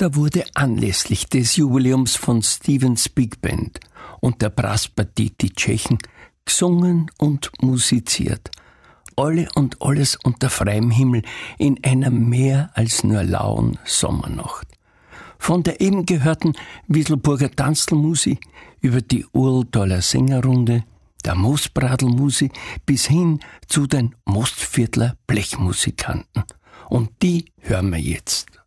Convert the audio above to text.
Da wurde anlässlich des Jubiläums von Stevens Big Band und der Brasspartie Die Tschechen gesungen und musiziert. Alle und alles unter freiem Himmel in einer mehr als nur lauen Sommernacht. Von der eben gehörten Wieselburger Tanzlmusi über die Urltaler Sängerrunde, der Moosbradelmusi bis hin zu den Mostviertler Blechmusikanten. Und die hören wir jetzt.